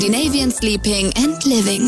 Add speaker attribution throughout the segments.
Speaker 1: Scandinavian Sleeping and Living.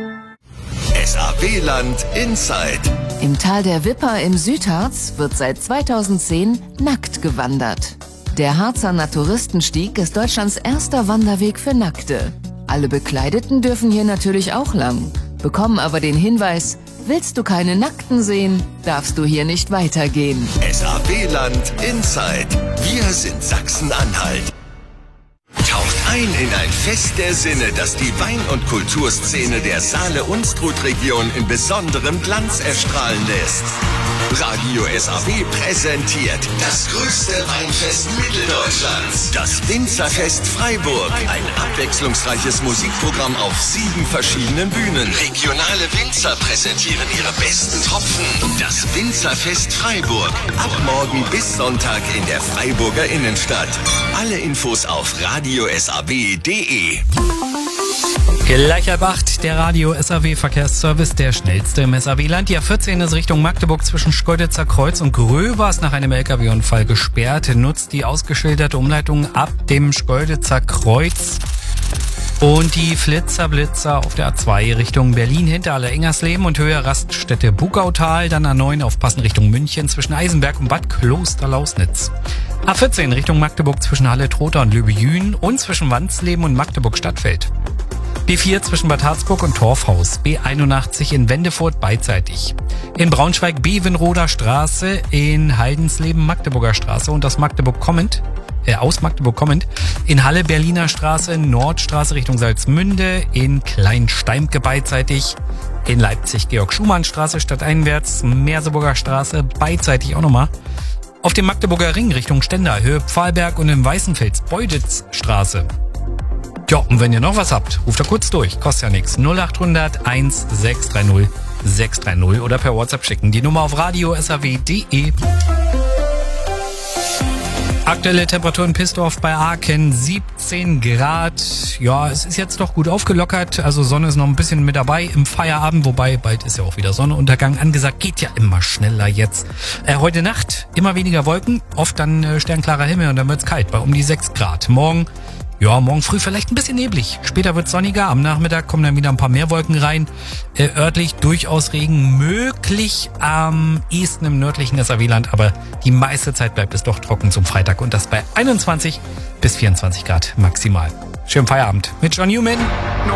Speaker 2: SAW-Land Inside.
Speaker 3: Im Tal der Wipper im Südharz wird seit 2010 nackt gewandert. Der Harzer Naturistenstieg ist Deutschlands erster Wanderweg für Nackte. Alle Bekleideten dürfen hier natürlich auch lang, bekommen aber den Hinweis: Willst du keine Nackten sehen, darfst du hier nicht weitergehen.
Speaker 2: SAW-Land Inside. Wir sind Sachsen-Anhalt. Taucht ein in ein Fest der Sinne, das die Wein- und Kulturszene der Saale-Unstrut-Region in besonderem Glanz erstrahlen lässt. Radio SAW präsentiert das größte Weinfest Mitteldeutschlands, das Winzerfest Freiburg. Ein abwechslungsreiches Musikprogramm auf 7 verschiedenen Bühnen. Regionale Winzer präsentieren ihre besten Tropfen. Das Winzerfest Freiburg. Ab morgen bis Sonntag in der Freiburger Innenstadt. Alle Infos auf radiosaw.de.
Speaker 4: Gleich halb 8, der Radio SAW Verkehrsservice, der schnellste im SAW-Land. Die A14 ist Richtung Magdeburg zwischen Schkeuditzer Kreuz und Gröbers nach einem LKW-Unfall gesperrt. Nutzt die ausgeschilderte Umleitung ab dem Schkeuditzer Kreuz. Und die Flitzer-Blitzer auf der A2 Richtung Berlin, Hinterhalle Engersleben und Höhe Raststätte Bugautal. Dann A9 aufpassen Richtung München zwischen Eisenberg und Bad Kloster-Lausnitz. A14 Richtung Magdeburg zwischen Halle-Trotha und Löbejün und zwischen Wandsleben und Magdeburg-Stadtfeld. B4 zwischen Bad Harzburg und Torfhaus, B81 in Wendefurt beidseitig. In Braunschweig Bevenroder Straße, in Haldensleben Magdeburger Straße und aus Magdeburg kommend, in Halle Berliner Straße, Nordstraße Richtung Salzmünde, in Kleinsteimke beidseitig, in Leipzig Georg-Schumann-Straße stadteinwärts, Merseburger Straße beidseitig auch nochmal. Auf dem Magdeburger Ring Richtung Stendal, Höhe Pfahlberg und in Weißenfels Beuditz-Straße. Ja, und wenn ihr noch was habt, ruft da kurz durch. Kostet ja nichts. 0800 1630 630 oder per WhatsApp schicken. Die Nummer auf radiosaw.de. Aktuelle Temperatur in Pistorf bei Aachen 17 Grad. Ja, es ist jetzt doch gut aufgelockert. Also Sonne ist noch ein bisschen mit dabei im Feierabend. Wobei, bald ist ja auch wieder Sonnenuntergang angesagt. Geht ja immer schneller jetzt. Heute Nacht immer weniger Wolken. Oft dann sternklarer Himmel und dann wird's kalt bei um die 6 Grad. Morgen früh vielleicht ein bisschen neblig. Später wird es sonniger. Am Nachmittag kommen dann wieder ein paar mehr Wolken rein. Örtlich durchaus Regen möglich am ehesten im nördlichen SAW-Land. Aber die meiste Zeit bleibt es doch trocken zum Freitag. Und das bei 21 bis 24 Grad maximal. Schönen Feierabend mit John Newman.